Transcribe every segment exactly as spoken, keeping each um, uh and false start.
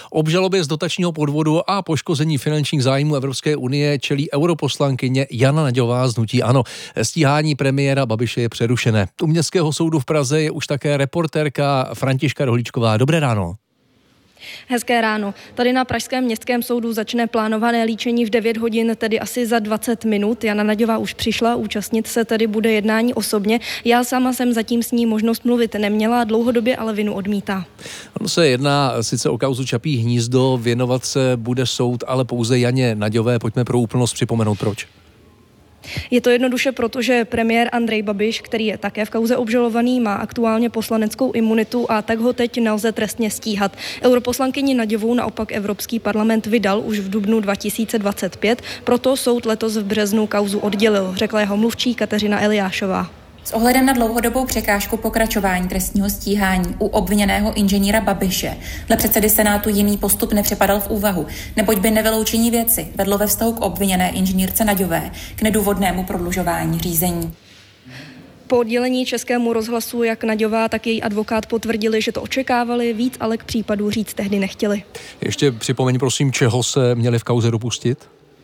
Obžalobě z dotačního podvodu a poškození finančních zájmů Evropské unie čelí europoslankyně Jana Nagyová z hnutí ANO. Stíhání premiéra Babiše je přerušené. U Městského soudu v Praze je už také reportérka Františka Rohlíčková. Dobré ráno. Hezké ráno. Tady na Pražském městském soudu začne plánované líčení v devět hodin, tedy asi za dvacet minut. Jana Nagyová už přišla, účastnit se tedy bude jednání osobně. Já sama jsem zatím s ní možnost mluvit neměla, dlouhodobě ale vinu odmítá. Ono se jedná sice o kauzu Čapí hnízdo, věnovat se bude soud, ale pouze Janě Nagyové. Pojďme pro úplnost připomenout proč. Je to jednoduše proto, že premiér Andrej Babiš, který je také v kauze obžalovaný, má aktuálně poslaneckou imunitu a tak ho teď nelze trestně stíhat. Europoslankyni Nagyovou naopak Evropský parlament vydal už v dubnu dva tisíce dvacet pět, proto soud letos v březnu kauzu oddělil, řekla jeho mluvčí Kateřina Eliášová. S ohledem na dlouhodobou překážku pokračování trestního stíhání u obviněného inženýra Babiše dle předsedy Senátu jiný postup nepřipadal v úvahu, neboť by nevyloučení věci vedlo ve vztahu k obviněné inženýrce Nagyové k nedůvodnému prodlužování řízení. Po oddělení Českému rozhlasu jak Nagyová, tak její advokát potvrdili, že to očekávali, víc ale k případu říct tehdy nechtěli. Ještě připomeň prosím, čeho se měli v kauze dopustit?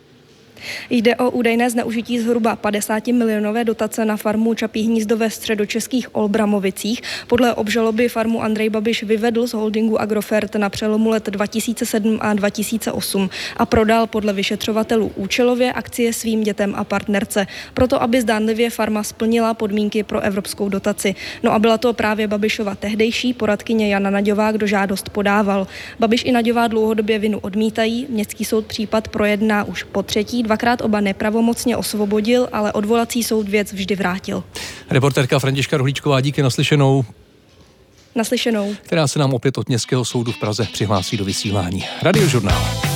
Jde o údajné zneužití zhruba padesátimilionové dotace na farmu Čapí hnízdo ve středočeských Olbramovicích. Podle obžaloby farmu Andrej Babiš vyvedl z holdingu Agrofert na přelomu let dva tisíce sedm a dva tisíce osm a prodal podle vyšetřovatelů účelově akcie svým dětem a partnerce. Proto, aby zdánlivě farma splnila podmínky pro evropskou dotaci. No a byla to právě Babišova tehdejší poradkyně Jana Nagyová, kdo žádost podával. Babiš i Nagyová dlouhodobě vinu odmítají. Městský soud případ projedná už po třetí. Dvakrát oba nepravomocně osvobodil, ale odvolací soud věc vždy vrátil. Reportérka Františka Rohlíčková, díky, naslyšenou. Naslyšenou. Která se nám opět od Městského soudu v Praze přihlásí do vysílání. Radiožurnál.